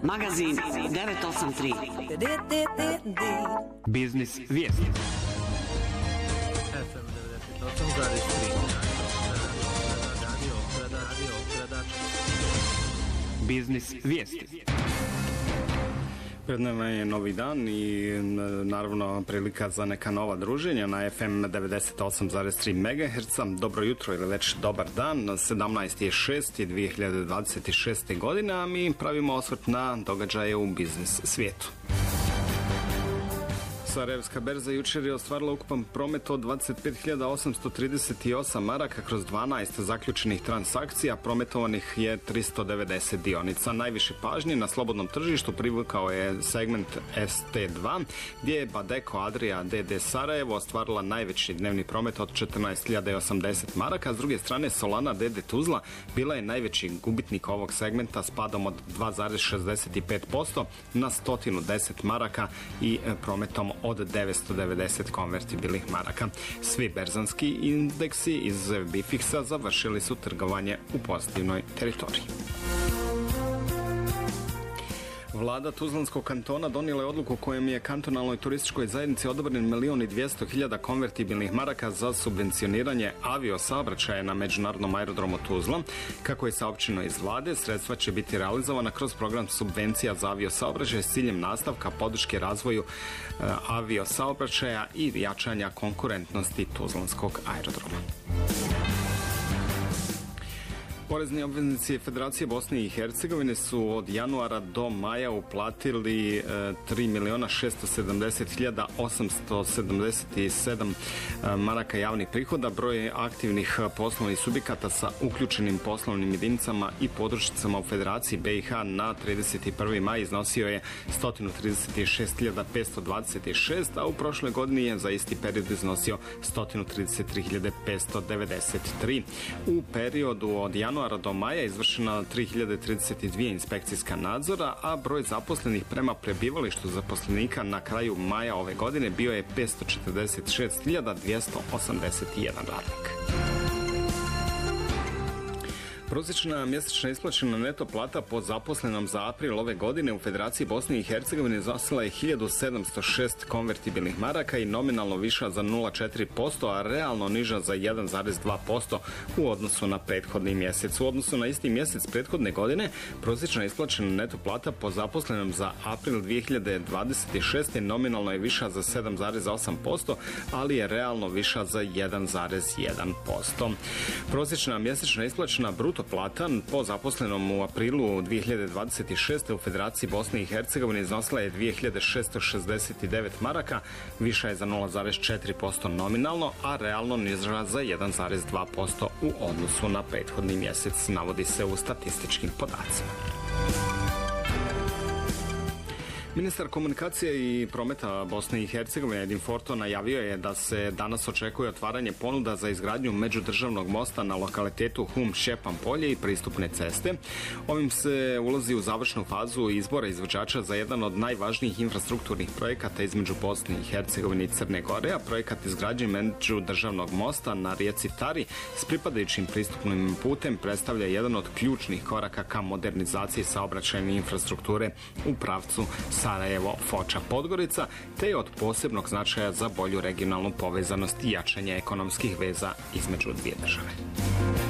Magazin 983. Biznis vijesti. FM 98,3. Biznis vijesti. Pred nama je novi dan i naravno prilika za neka nova druženja na FM 98,3 MHz. Dobro jutro ili već dobar dan. 17.6.2026. godine, a mi pravimo osvrt na događaje u biznis svijetu. Sarajevska berza jučer je ostvarila ukupan promet od 25.838 maraka kroz 12 zaključenih transakcija, prometovanih je 390 dionica. Najviše pažnje na slobodnom tržištu privukao je segment ST2, gdje je Badeko Adria DD Sarajevo ostvarila najveći dnevni promet od 14.080 maraka. S druge strane, Solana DD Tuzla bila je najveći gubitnik ovog segmenta s padom od 2,65% na 110 maraka i prometom od 990 konvertibilnih maraka. Svi berzanski indeksi iz Bifixa završili su trgovanje u pozitivnoj teritoriji. Vlada Tuzlanskog kantona donijela je odluku kojom je kantonalnoj turističkoj zajednici odobren 1.200.000 konvertibilnih maraka za subvencioniranje aviosaobraćaja na međunarodnom aerodromu Tuzla. Kako je saopćeno iz vlade, sredstva će biti realizovana kroz program subvencija za aviosaobraćaj s ciljem nastavka podrške razvoju aviosaobraćaja i jačanja konkurentnosti Tuzlanskog aerodroma. Porezni obveznici Federacije Bosne i Hercegovine su od januara do maja uplatili 3.670.877 maraka javnih prihoda. Broj aktivnih poslovnih subjekata sa uključenim poslovnim jedinicama i podružnicama u Federaciji BiH na 31. maj iznosio je 136.526, a u prošloj godini je za isti period iznosio 133.593. U periodu od januara do maja izvršena 3032 inspekcijska nadzora, a broj zaposlenih prema prebivalištu zaposlenika na kraju maja ove godine bio je 546.281 radnik. Prosječna mjesečna isplaćena neto plata po zaposlenom za april ove godine u Federaciji Bosne i Hercegovine iznosila je 1.706 konvertibilnih maraka i nominalno viša za 0,4%, a realno niža za 1,2% u odnosu na prethodni mjesec. U odnosu na isti mjesec prethodne godine, prosječna isplaćena neto plata po zaposlenom za april 2026. nominalno je viša za 7,8%, ali je realno viša za 1,1%. Prosječna mjesečna isplaćena bruto plata po zaposlenom u aprilu 2026. u Federaciji Bosne i Hercegovine iznosila je 2.669 maraka, viša je za 0,4% nominalno, a realno niža za 1,2% u odnosu na prethodni mjesec, navodi se u statističkim podacima. Ministar komunikacije i prometa Bosne i Hercegovine Edin Forto najavio je da se danas očekuje otvaranje ponuda za izgradnju međudržavnog mosta na lokalitetu Hum Šepan polje i pristupne ceste. Ovim se ulazi u završnu fazu izbora izvođača za jedan od najvažnijih infrastrukturnih projekata između Bosne i Hercegovine i Crne Gore, a projekat izgradnje međudržavnog mosta na rijeci Tari s pripadajućim pristupnim putem predstavlja jedan od ključnih koraka ka modernizaciji saobraćajne infrastrukture u pravcu Sarajevo, Foča, Podgorica, te je od posebnog značaja za bolju regionalnu povezanost i jačanje ekonomskih veza između dvije države.